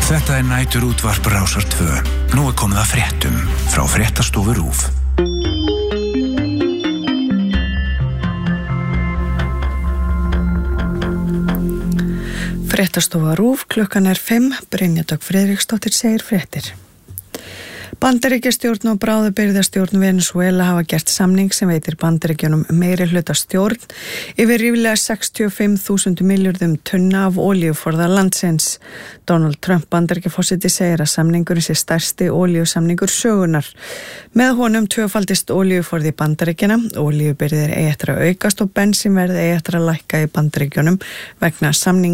Þetta nætur útvarp Rásar 2. Nú komið að fréttum frá Fréttastofu RÚV. Fréttastofa RÚV, klukkan 5, Brynja Dögg Friðriksdóttir segir fréttir. Bandaríkjastjórn og bráðabirgðastjórn Venesúela hafa gert samning sem veitir Bandaríkjunum meiri hluta stjórn yfir ríflega 65.000 milljörðum tunna af olíuforða landsins. Donald Trump Bandaríkjaforseti segir að samningurinn sé stærsti olíusamningur sögunar. Með honum tvöfaldist olíuforði Bandaríkjana, olíubirgðir eigi eftir að aukast og bensínverð eigi eftir að lækka í Bandaríkjunum vegna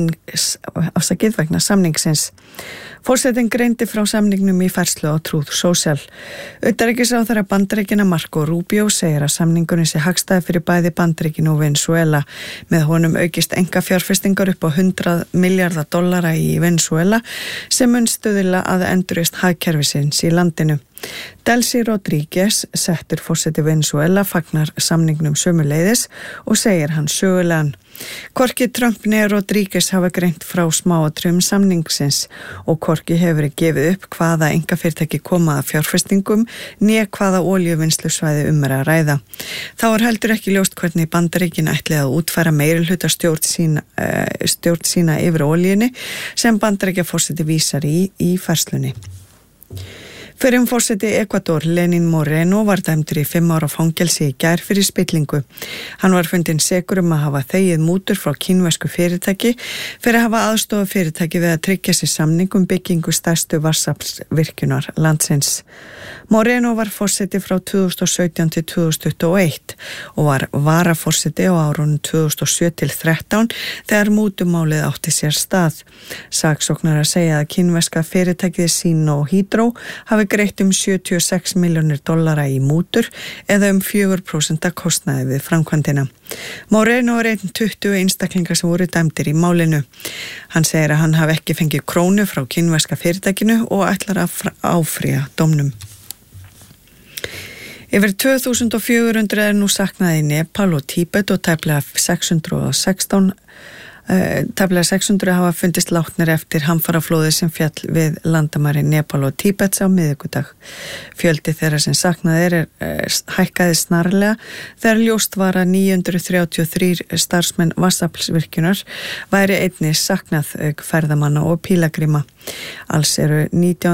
samningsins. Forsetinn greindi frá samningnum í færslu á Truth Social. Utanríkisráðherra Bandaríkjanna Marco Rubio segir að samningurinn sé hagstæður fyrir bæði Bandaríkin og Venezuela. Með honum aukist einkafjárfestingar upp á $100 milljarða í Venezuela sem mun stuðla að endurreist hagkerfisins í landinu. Delcy Rodríguez, settur forseti Venezuela, fagnar samningnum sömuleiðis og segir hann sögulegan. Hvorki Trump né Rodríguez hafa greint frá smáatriðum samningsins og hvorki hefur gefið upp hvaða einkafyrirtæki koma að fjárfestingum né hvaða olíuvinnslusvæði er að ræða. Þá heldur ekki ljóst hvernig Bandaríkin ætli að útfæra meirihluta stjórn sína yfir olíunni sem Bandaríkjaforseti vísar í færslunni. Fyrrum forseti Ekvador, Lenín Moreno, var dæmdur í 5 ára fangelsi í gær fyrir spillingu. Hann var fundinn sekur að hafa þegið mútur frá kínversku fyrirtæki fyrir að hafa aðstofa fyrirtæki við að tryggja sér samning byggingu stærstu vatnsaflsvirkjunar landsins. Moreno var forseti frá 2017 til 2021 og var varaforseti á árunum 2007 til 2013 þegar mútumálið átti sér stað. Saksóknarar segja að kínverska fyrirtækið Sino Hydro hafi greitt $76 milljónir í mútur eða 4% af kostnaði við framkvæmdina. Moreno er einn 20 einstaklingar sem voru dæmdir í málinu. Hann segir að hann hafi ekki fengið krónu frá kínverska fyrirtækinu og ætlar að áfrýja dómnum. Yfir 2400 nú saknað í Nepal og Tíbet og tæplega 600 hafa fundist látnir eftir hamfaraflóði sem fjall við landamæri Nepal og Tíbets á miðvikudag. Fjöldi þeirra sem saknað hækkaði snarlega þegar ljóst var að 933 starfsmenn vatnsaflsvirkjunar væri einnig saknað auk ferðamanna og pílagríma. Alls eru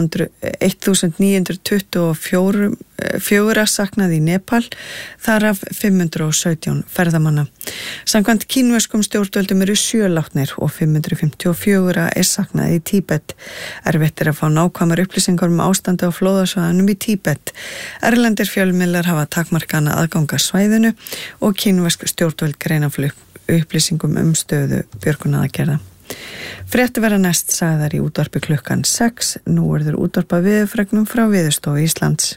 1924 saknað í Nepal, þar af 517 ferðamanna. Samkvæmt kínverskum stjórnvöldum eru 7 látnir og 554 saknað í Tíbet. Erfitt að fá nákvæmar upplýsingar ástandi á flóðasvæðunum í Tíbet. Erlendir fjölmiðlar hafa takmarkana aðganga svæðinu og kínversk stjórnvöld greina upplýsingum stöðu björgunaraðgerða. Fréttir verða næst sagðar í útvarpi klukkan 6. Nú verður útvarpað veðurfregnum frá Veðurstofu Íslands.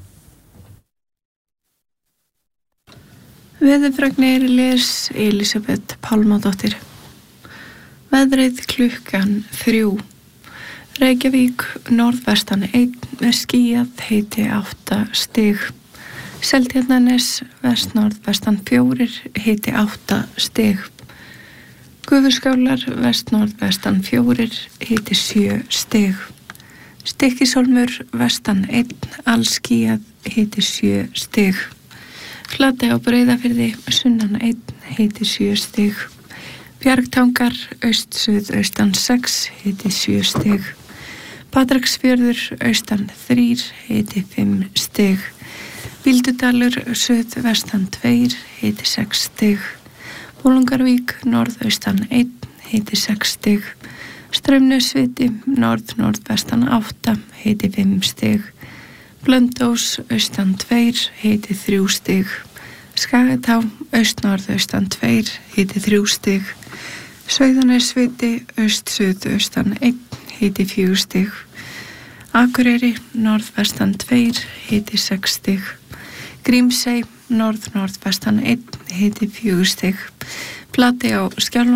Veðurfregnir les Elísabet Pálmadóttir. Veðrið klukkan 3. Reykjavík norðvestan 1 með skýjað, hiti 8 stig. Seltjarnarnes vestnorðvestan 4, hiti 8 stig. Gufuskálar vestnorðvestan 4, hiti 7 stig. Stykkishólmur vestan 1, allskýjað, hiti 7 stig. Flatey á Breiðafirði sunnan 1, hiti 7 stig. Bjargtangar suðaustan 6, hiti 7 stig. Patreksfjörður austan 3, hiti 5 stig. Bíldudalur suðvestan 2, hiti 6 stig. Bolungarvík norðaustan 1, hiti 6 stig. Straumnesviti norðvestan 8, hiti 5 stig. Blöndós austan 2, hiti 3 stig. Skagatá norðaustan 2, hiti 3 stig. Sauðanesviti suðaustan 1, hiti 4 stig. Akureyri norðvestan 2, hiti 6 stig. Grímsey norðvestan 1, hiti 4 stig. Flatey á Skjálfandafljóti